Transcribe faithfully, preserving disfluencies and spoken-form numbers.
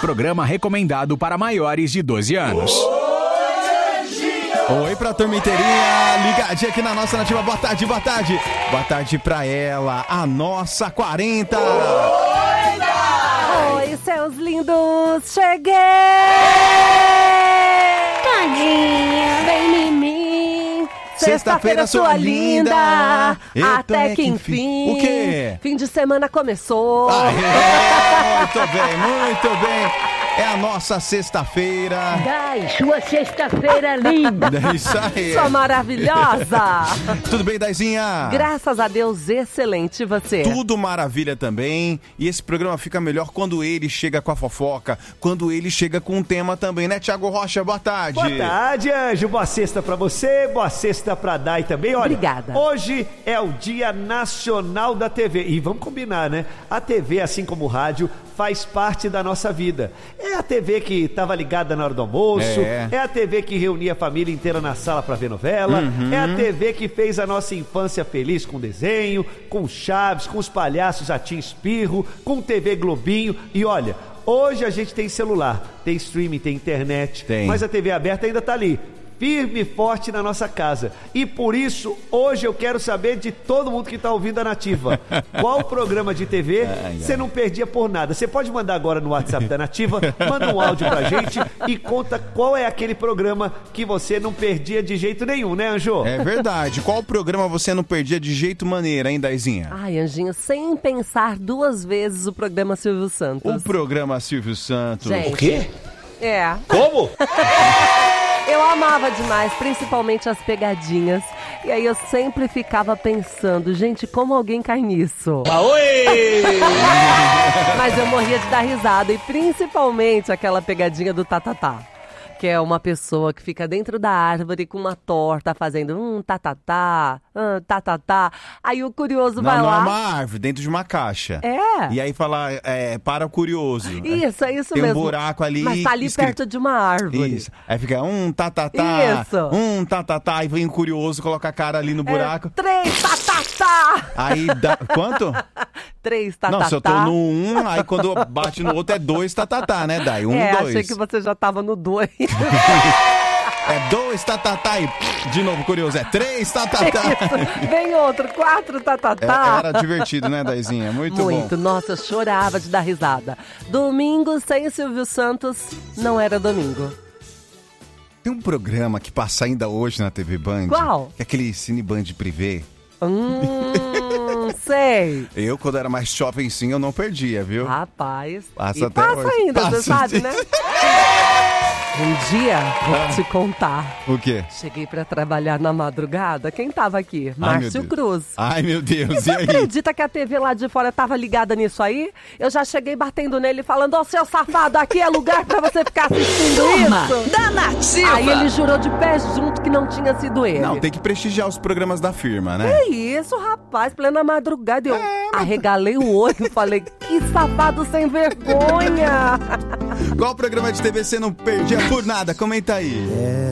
Programa recomendado para maiores de doze anos. Oi pra turma inteirinha, ligadinha aqui na nossa Nativa. Boa tarde, boa tarde. Boa tarde pra ela, a nossa quarenta. Oi, seus lindos, cheguei! Tadinha, vem em mim. Sexta-feira, sua linda, até que enfim. O quê? Fim de semana começou. Aê, muito bem, muito bem. É a nossa sexta-feira. Dai, sua sexta-feira linda. É isso aí. Sua maravilhosa. Tudo bem, Daizinha? Graças a Deus, excelente. E você? Tudo maravilha também. E esse programa fica melhor quando ele chega com a fofoca, quando ele chega com um tema também, né, Thiago Rocha? Boa tarde. Boa tarde, Anjo. Boa sexta pra você, boa sexta pra Dai também. Olha, obrigada. Hoje é o Dia Nacional da T V. E vamos combinar, né? A T V, assim como o rádio, faz parte da nossa vida. É a T V que estava ligada na hora do almoço, é. é a T V que reunia a família inteira na sala para ver novela, uhum. é a T V que fez a nossa infância feliz com desenho, com Chaves, com os palhaços Jatim Espirro, com T V Globinho. E olha, hoje a gente tem celular, tem streaming, tem internet, tem. Mas a T V aberta ainda está ali, firme e forte na nossa casa. E por isso, hoje eu quero saber de todo mundo que está ouvindo a Nativa. Qual programa de T V você não perdia por nada? Você pode mandar agora no WhatsApp da Nativa, manda um áudio pra gente e conta qual é aquele programa que você não perdia de jeito nenhum, né, Anjo? É verdade. Qual programa você não perdia de jeito maneira, hein, Daizinha? Ai, Anjinho, sem pensar duas vezes o programa Silvio Santos. O programa Silvio Santos. Gente, o quê? É. Como? Eu amava demais, principalmente as pegadinhas. E aí eu sempre ficava pensando, gente, como alguém cai nisso? Oi! Mas eu morria de dar risada, e principalmente aquela pegadinha do tatatá. Que é uma pessoa que fica dentro da árvore com uma torta fazendo um tatatá, um tatatá. Aí o curioso não, vai não lá. Não é uma árvore, dentro de uma caixa. É. E aí fala, é, para o curioso. Isso, é isso Tem mesmo. Tem um buraco ali. Mas tá ali escrito perto de uma árvore. Isso. Aí fica um tatatá. Isso. Um tatatá. E vem o curioso, coloca a cara ali no buraco. É, três tatatá. Aí dá. Quanto? Três tatatá. Não, se eu tô no um, aí quando bate no outro é dois tatatá, né, Dai? Um, é, dois. achei que você já tava no dois. É dois tatatá e de novo, curioso, é três tatatá. Isso. Vem outro, quatro tatatá. É, era divertido, né, Daizinha? Muito, Muito bom. Muito, nossa, eu chorava de dar risada. Domingo sem Silvio Santos não era domingo. Tem um programa que passa ainda hoje na T V Band. Qual? Que é aquele Cine Band Privé. Hum, sei. Eu, quando era mais jovem, sim, eu não perdia, viu? Rapaz. Passa e até passa hoje. ainda, Passa você sabe, sim. né? Um dia, vou te contar. O quê? Cheguei pra trabalhar na madrugada. Quem tava aqui? Ai, Márcio Cruz. Ai, meu Deus, E e você aí? acredita que a T V lá de fora tava ligada nisso aí? Eu já cheguei batendo nele falando, ó, oh, seu safado, aqui é lugar pra você ficar assistindo Turma isso. da Nativa. Aí ele jurou de pé junto que não tinha sido ele. Não, tem que prestigiar os programas da firma, né? Que isso, rapaz, plena madrugada. Eu é, mas... arregalei o olho e falei, que safado sem vergonha. Qual programa de T V você não perdia por nada? Comenta aí.